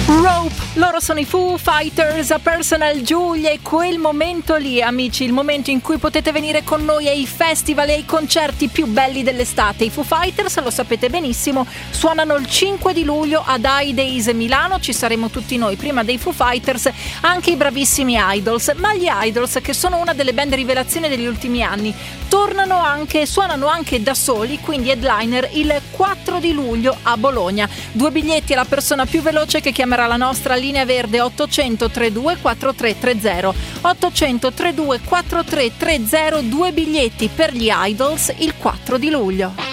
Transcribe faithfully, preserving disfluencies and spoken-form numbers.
Rope, loro sono i Foo Fighters, a Personal Giulia, e quel momento lì, amici, il momento in cui potete venire con noi ai festival e ai concerti più belli dell'estate. I Foo Fighters, lo sapete benissimo, suonano il cinque di luglio ad I Days Milano, ci saremo tutti noi prima dei Foo Fighters, anche i bravissimi Idols, ma gli Idols, che sono una delle band rivelazioni degli ultimi anni, tornano anche, suonano anche da soli, quindi headliner il quattro di luglio a Bologna. Due biglietti alla persona più veloce che chiamerà la nostra linea verde ottocento trentadue quarantatré trenta, ottocento trentadue quarantatré trenta, due biglietti per gli Idols il quattro di luglio.